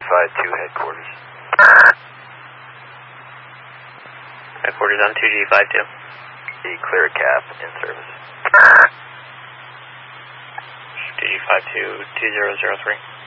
2G52 headquarters. Headquarters on 2G52. The clear cap in service. 2G52 2003.